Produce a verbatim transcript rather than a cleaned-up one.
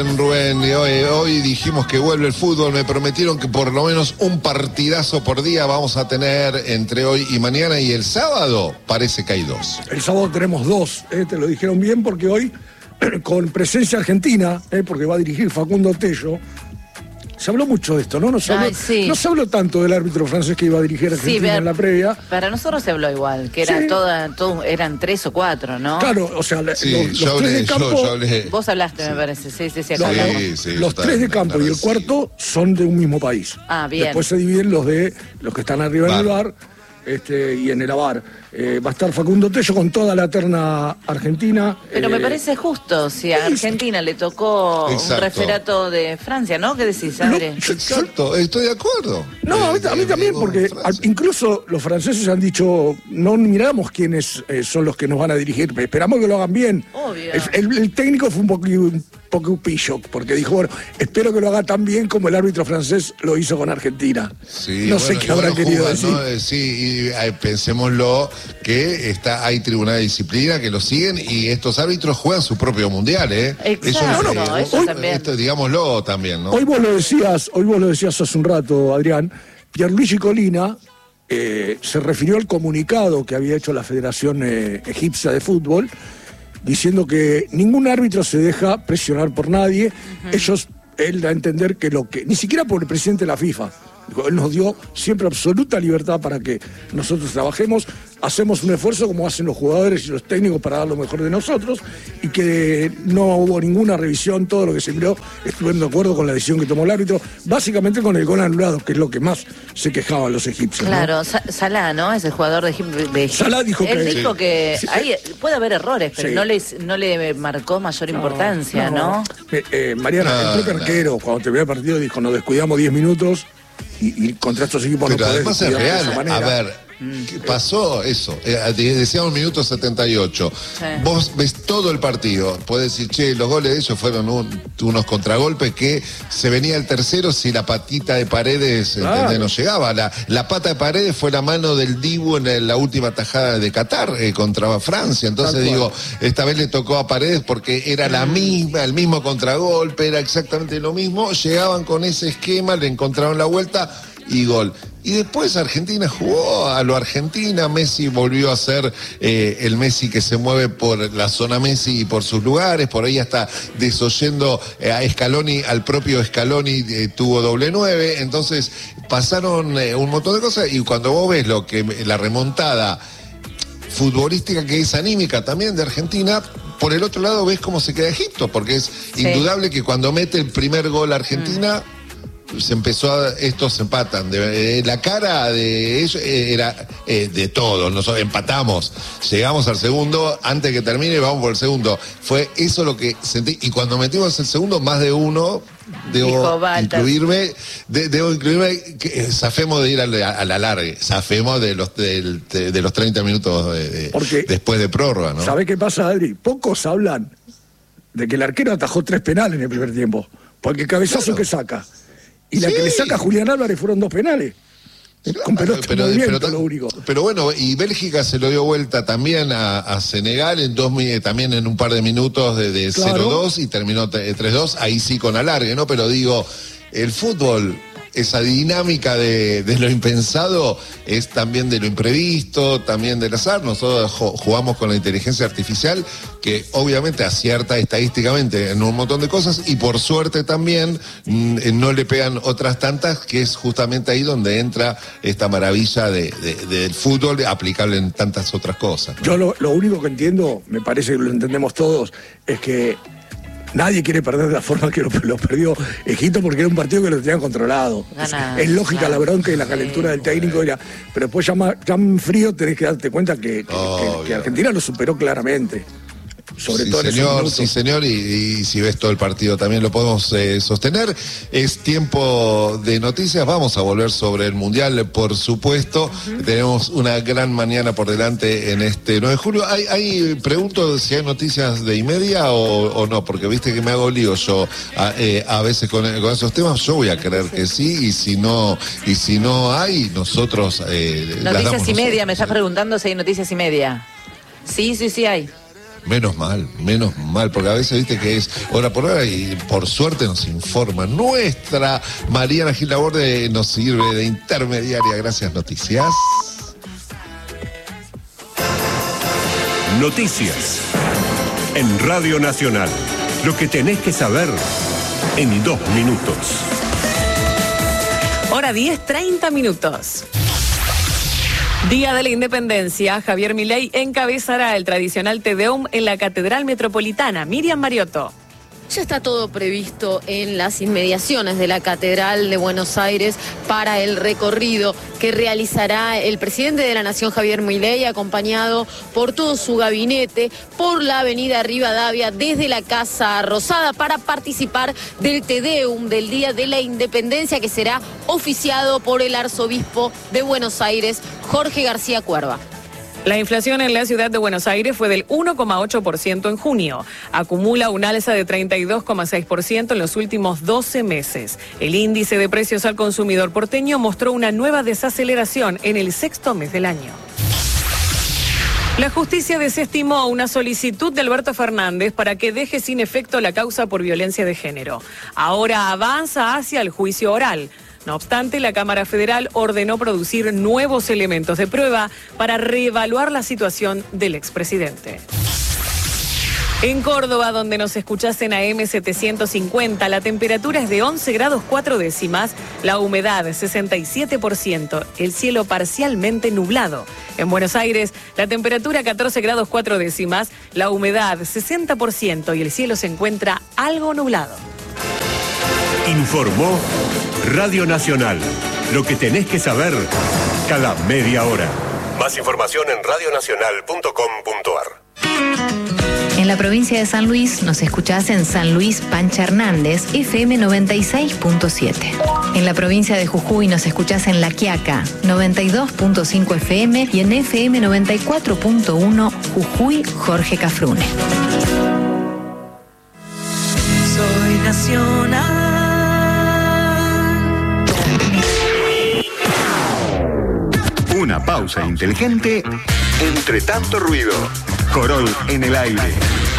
bien, Rubén. Hoy, hoy dijimos que vuelve el fútbol. Me prometieron que por lo menos un partidazo por día vamos a tener entre hoy y mañana. Y el sábado parece que hay dos. El sábado tenemos dos, eh, te lo dijeron bien, porque hoy, con presencia argentina, eh, porque va a dirigir Facundo Tello. Se habló mucho de esto, ¿no? No se habló, Ay, sí. no se habló tanto del árbitro francés que iba a dirigir a Argentina Sí, ver, en la previa. Para nosotros se habló igual, que era Sí. toda, todo, eran tres o cuatro, ¿no? Claro, o sea, Sí, los, los yo tres hablé, de campo, yo, yo hablé. Vos hablaste, me parece, sí, sí, sí, acá los, hablamos. Sí, sí, los está tres de bien, campo está y el bien, cuarto son de un mismo país. Ah, bien. Después se dividen los de los que están arriba en el Bar. bar este, y en el avar. Eh, va a estar Facundo Tello con toda la terna argentina. Pero eh, me parece justo, si a Argentina le tocó Exacto. un referato de Francia, ¿no? ¿Qué decís, Lo- Adri? yo- Exacto, estoy de acuerdo. No, a mí, a mí Eh, también, digo, porque Francia. al- incluso los franceses han dicho, no miramos quiénes eh, son los que nos van a dirigir, esperamos que lo hagan bien. Obvio. El, el- el técnico fue un poco, un poco pillo, porque dijo, bueno, espero que lo haga tan bien como el árbitro francés lo hizo con Argentina. Sí, no bueno, sé qué y habrá bueno, querido jugan, decir. ¿no? Eh, Sí, y eh, pensémoslo que está, hay tribunal de disciplina que lo siguen y estos árbitros juegan su propio mundial, ¿eh? Exacto, Eso, no, eh, eso hoy- también. esto, digámoslo también, ¿no? Hoy vos lo decías, hoy vos lo decías hace un rato, Adrián, Pierluigi Colina eh, se refirió al comunicado que había hecho la Federación eh, Egipcia de Fútbol, diciendo que ningún árbitro se deja presionar por nadie. Uh-huh. Ellos, él da a entender que lo que, ni siquiera por el presidente de la FIFA, él nos dio siempre absoluta libertad para que nosotros trabajemos, hacemos un esfuerzo como hacen los jugadores y los técnicos para dar lo mejor de nosotros, y que no hubo ninguna revisión, todo lo que se envió, estuvieron de acuerdo con la decisión que tomó el árbitro, básicamente con el gol anulado, que es lo que más se quejaban los egipcios. Claro, ¿no? Sa- Salah, ¿no? Es el jugador de Egipto. Salah dijo Él que- dijo que Sí. hay- puede haber errores, pero Sí. no, le, no le marcó mayor importancia, ¿no? Eh, eh, Mariana, No, el propio no. arquero, cuando terminó el partido, dijo, nos descuidamos diez minutos y, y contra estos equipos Pero no podés además es descuidar de esa real. manera. A ver, ¿qué pasó eso? Eh, de- decíamos minuto setenta y ocho. Sí. Vos ves todo el partido. Podés decir, che, los goles de ellos fueron un- unos contragolpes que se venía el tercero si la patita de Paredes Claro. ¿entendés? No llegaba. La, la pata de Paredes fue la mano del Dibu en el- la última tajada de Qatar eh, contra Francia. Entonces Tal cual. digo, esta vez le tocó a Paredes porque era la misma, el mismo contragolpe, era exactamente lo mismo. Llegaban con ese esquema, le encontraron la vuelta y gol. Y después Argentina jugó a lo Argentina, Messi volvió a ser eh, el Messi que se mueve por la zona Messi y por sus lugares, por ahí hasta desoyendo eh, a Scaloni, al propio Scaloni eh, tuvo doble nueve, entonces pasaron eh, un montón de cosas y cuando vos ves lo que la remontada futbolística que es anímica también de Argentina, por el otro lado ves cómo se queda Egipto, porque es Sí. indudable que cuando mete el primer gol Argentina, mm. se empezó a, estos se empatan, de, eh, la cara de ellos eh, era eh, de todos, nos empatamos, llegamos al segundo, antes que termine vamos por el segundo, fue eso lo que sentí, y cuando metimos el segundo, más de uno, debo Dijo, Walter. incluirme, de, debo incluirme, que, eh, zafemos de ir a la, a la larga, zafemos de los, de, de, de los treinta minutos de, de, Porque- después de prórroga, ¿no? ¿Sabe qué pasa, Adri? Pocos hablan de que el arquero atajó tres penales en el primer tiempo. Porque el cabezazo Claro. que saca y la Sí. que le saca a Julián Álvarez fueron dos penales. Con pelota en movimiento, pero, lo único. pero bueno, y Bélgica se lo dio vuelta también a, a Senegal en dos, mi- también en un par de minutos de, de Claro. cero dos y terminó tre- tres dos, ahí sí con alargue, ¿no? Pero digo, el fútbol, esa dinámica de, de lo impensado es también de lo imprevisto, también del azar. Nosotros jo- jugamos con la inteligencia artificial que obviamente acierta estadísticamente en un montón de cosas y por suerte también mm, eh, no le pegan otras tantas, que es justamente ahí donde entra esta maravilla de, de- del fútbol aplicable en tantas otras cosas, ¿no? Yo lo, lo único que entiendo, me parece que lo entendemos todos, es que nadie quiere perder de la forma que lo, lo perdió Egipto, porque era un partido que lo tenían controlado. Gana, es, es lógica claro. la bronca y la calentura del técnico, era, pero después ya, ma- ya en frío tenés que darte cuenta que, que- que- Obvio. que Argentina lo superó claramente. Sobre Sí, todo en esos señor, minutos. sí, señor, y, y si ves todo el partido también lo podemos eh, sostener. Es tiempo de noticias, vamos a volver sobre el Mundial, por supuesto. Uh-huh. Tenemos una gran mañana por delante en este nueve de julio. Hay, hay pregunto si hay noticias de y media o, o no, porque viste que me hago lío yo a, eh, a veces con, con esos temas. Yo voy a creer que sí, y si no, y si no hay, nosotros eh, las damos Noticias y media, nosotros. me estás preguntando si hay noticias y media. Sí, sí, sí hay. Menos mal, menos mal, porque a veces viste que es hora por hora y por suerte nos informa. Nuestra Mariana Gil Laborde nos sirve de intermediaria. Gracias, noticias. Noticias en Radio Nacional. Lo que tenés que saber en dos minutos. Hora diez, treinta minutos. Día de la Independencia, Javier Milei encabezará el tradicional Te Deum en la Catedral Metropolitana. Miriam Mariotto. Ya está todo previsto en las inmediaciones de la Catedral de Buenos Aires para el recorrido que realizará el presidente de la Nación, Javier Milei, acompañado por todo su gabinete, por la avenida Rivadavia, desde la Casa Rosada, para participar del Te Deum del Día de la Independencia, que será oficiado por el arzobispo de Buenos Aires, Jorge García Cuerva. La inflación en la ciudad de Buenos Aires fue del uno coma ocho por ciento en junio. Acumula un alza de treinta y dos coma seis por ciento en los últimos doce meses. El índice de precios al consumidor porteño mostró una nueva desaceleración en el sexto mes del año. La justicia desestimó una solicitud de Alberto Fernández para que deje sin efecto la causa por violencia de género. Ahora avanza hacia el juicio oral. No obstante, la Cámara Federal ordenó producir nuevos elementos de prueba para reevaluar la situación del expresidente. En Córdoba, donde nos escuchás en A M setecientos cincuenta, la temperatura es de once grados cuatro décimas, la humedad sesenta y siete por ciento, el cielo parcialmente nublado. En Buenos Aires, la temperatura catorce grados cuatro décimas, la humedad sesenta por ciento y el cielo se encuentra algo nublado. Informó Radio Nacional. Lo que tenés que saber cada media hora. Más información en radio nacional punto com punto a r. En la provincia de San Luis nos escuchás en San Luis Pancha Hernández, F M noventa y seis punto siete. En la provincia de Jujuy nos escuchás en La Quiaca, noventa y dos punto cinco F M y en F M noventa y cuatro punto uno Jujuy Jorge Cafrune. Soy nacional. Una pausa inteligente entre tanto ruido. Corol en el aire.